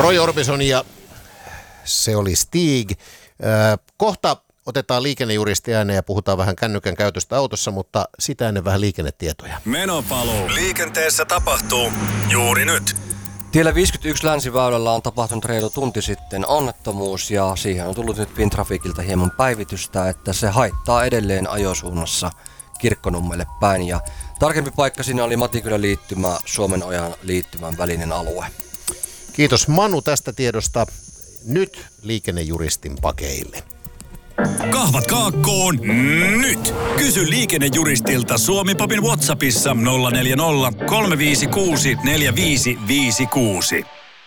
Roy Orbison ja se oli Stig. Kohta otetaan liikennejuristi ääneen ja puhutaan vähän kännykän käytöstä autossa, mutta sitä ennen vähän liikennetietoja. Menopaluu. Liikenteessä tapahtuu juuri nyt. Tiellä 51 länsiväylällä on tapahtunut reilu tunti sitten onnettomuus ja siihen on tullut nyt Fintrafikilta hieman päivitystä, että se haittaa edelleen ajosuunnassa Kirkkonummelle päin. Ja tarkempi paikka siinä oli Matikylän liittymä, Suomenojan liittymän välinen alue. Kiitos Manu tästä tiedosta. Nyt liikennejuristin pakeille. Kahvat kaakkoon nyt! Kysy liikennejuristilta Suomi-Popin WhatsAppissa 040 356 4556.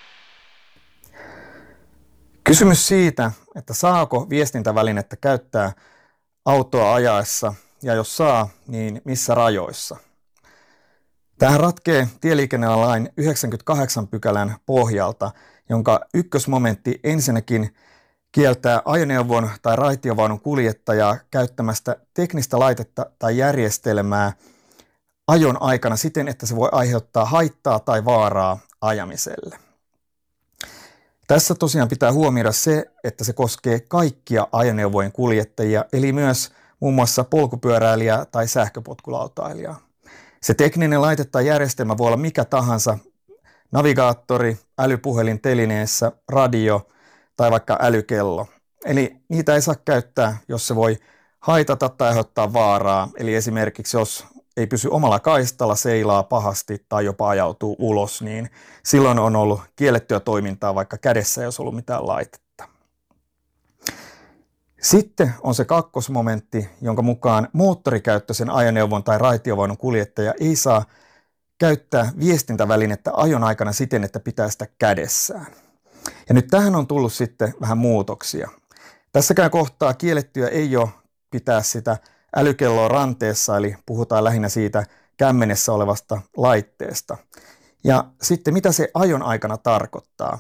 Kysymys siitä, että saako viestintävälinettä käyttää autoa ajaessa ja jos saa, niin missä rajoissa? Tähän ratkee tieliikennelain 98 pykälän pohjalta, jonka ykkösmomentti ensinnäkin kieltää ajoneuvon tai raitiovaunun kuljettajaa käyttämästä teknistä laitetta tai järjestelmää ajon aikana siten, että se voi aiheuttaa haittaa tai vaaraa ajamiselle. Tässä tosiaan pitää huomioida se, että se koskee kaikkia ajoneuvojen kuljettajia, eli myös muun muassa polkupyöräilijää tai sähköpotkulautailijaa. Se tekninen laite tai järjestelmä voi olla mikä tahansa, navigaattori, älypuhelin telineessä, radio tai vaikka älykello. Eli niitä ei saa käyttää, jos se voi haitata tai aiheuttaa vaaraa. Eli esimerkiksi jos ei pysy omalla kaistalla, seilaa pahasti tai jopa ajautuu ulos, niin silloin on ollut kiellettyä toimintaa, vaikka kädessä ei olisi ollut mitään laitetta. Sitten on se kakkosmomentti, jonka mukaan moottorikäyttöisen ajoneuvon tai raitiovaunun kuljettaja ei saa käyttää viestintävälinettä ajon aikana siten, että pitää sitä kädessään. Ja nyt tähän on tullut sitten vähän muutoksia. Tässäkään kohtaa kiellettyä ei ole pitää sitä älykelloa ranteessa, eli puhutaan lähinnä siitä kämmenessä olevasta laitteesta. Ja sitten mitä se ajon aikana tarkoittaa?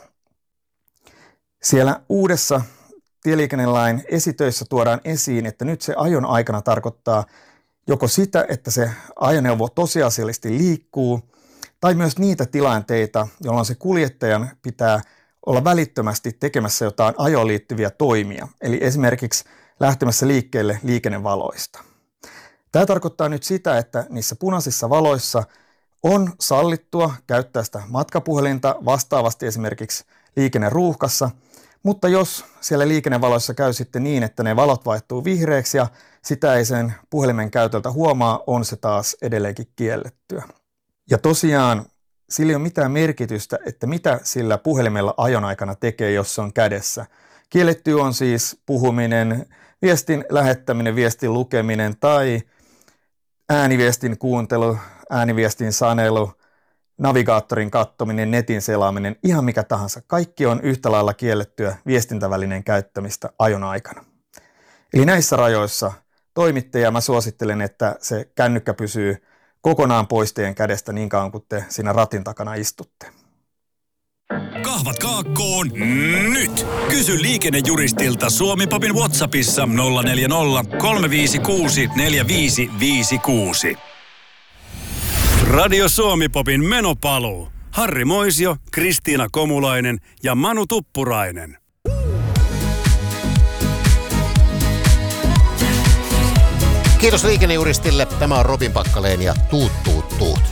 Siellä uudessa tieliikennelain esitöissä tuodaan esiin, että nyt se ajon aikana tarkoittaa joko sitä, että se ajoneuvo tosiasiallisesti liikkuu, tai myös niitä tilanteita, jolloin se kuljettajan pitää olla välittömästi tekemässä jotain ajoon liittyviä toimia, eli esimerkiksi lähtemässä liikkeelle liikennevaloista. Tämä tarkoittaa nyt sitä, että niissä punaisissa valoissa on sallittua käyttää sitä matkapuhelinta vastaavasti esimerkiksi liikenneruuhkassa, mutta jos siellä liikennevaloissa käy sitten niin, että ne valot vaihtuu vihreäksi ja sitä ei sen puhelimen käytöltä huomaa, on se taas edelleenkin kiellettyä. Ja tosiaan sillä ei ole mitään merkitystä, että mitä sillä puhelimella ajon aikana tekee, jos se on kädessä. Kielletty on siis puhuminen, viestin lähettäminen, viestin lukeminen tai ääniviestin kuuntelu, ääniviestin sanelu, navigaattorin katsominen, netin selaaminen, ihan mikä tahansa. Kaikki on yhtä lailla kiellettyä viestintävälineen käyttämistä ajon aikana. Eli näissä rajoissa toimitte ja mä suosittelen, että se kännykkä pysyy kokonaan pois teidän kädestä niin kauan kuin te siinä ratin takana istutte. Kahvat kaakkoon nyt! Kysy liikennejuristilta Suomi-Popin WhatsAppissa 040 356 4556. Radio Suomi-Popin menopaluu. Harri Moisio, Kristiina Komulainen ja Manu Tuppurainen. Kiitos liikennejuristille. Tämä on Robin Pakkaleen ja tuut tuut tuut.